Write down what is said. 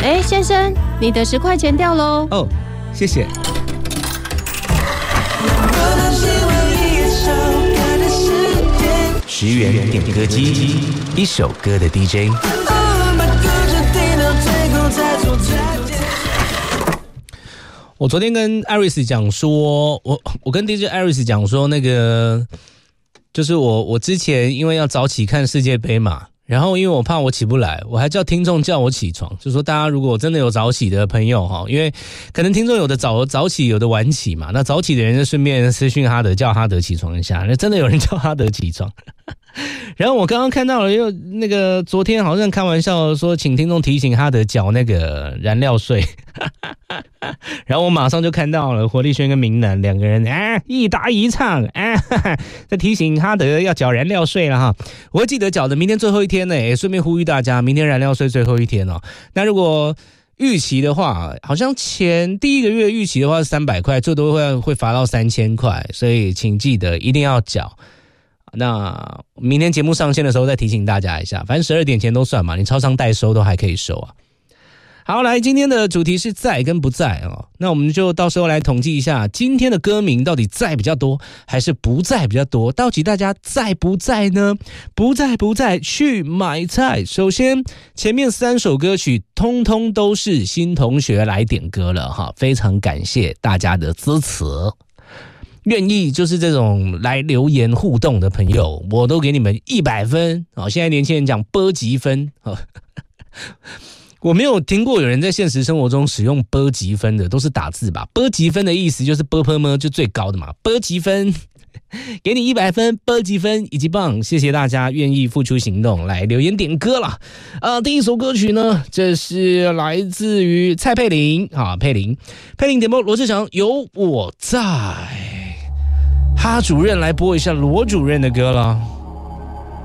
哎，先生，你的10块钱掉喽。 哦，谢谢。10元点歌机，一首歌的 DJ。我昨天跟艾瑞斯讲说，我跟 DJ 艾瑞斯讲说，那个就是我之前因为要早起看世界杯嘛，然后因为我怕我起不来，我还叫听众叫我起床，就说大家如果真的有早起的朋友哈，因为可能听众有的早起，有的晚起嘛，那早起的人就顺便私讯哈德，叫哈德起床一下，那真的有人叫哈德起床。然后我刚刚看到了，又那个昨天好像开玩笑说，请听众提醒哈德缴那个燃料税，然后我马上就看到了活力轩跟明南两个人一搭一唱在提醒哈德要缴燃料税了哈，我会记得缴的，明天最后一天呢，也顺便呼吁大家，明天燃料税最后一天哦。那如果预期的话，好像第一个月预期的话是300块，最多会罚到3000块，所以请记得一定要缴。那明天节目上线的时候再提醒大家一下，反正12点前都算嘛，你超商代收都还可以收啊。好，来，今天的主题是在跟不在哦，那我们就到时候来统计一下今天的歌名到底在比较多还是不在比较多，到底大家在不在呢？不在去买菜。首先前面3首歌曲通通都是新同学来点歌了哈，非常感谢大家的支持。愿意就是这种来留言互动的朋友，我都给你们100分。现在年轻人讲波及分，我没有听过有人在现实生活中使用波及分的，都是打字吧。波及分的意思就是波波么就最高的嘛，波及分，给你100分，波及分以及棒，谢谢大家愿意付出行动来留言点歌啦。第一首歌曲呢，这是来自于蔡佩玲啊，佩玲点播罗志祥有我在。哈主任来播一下罗主任的歌了。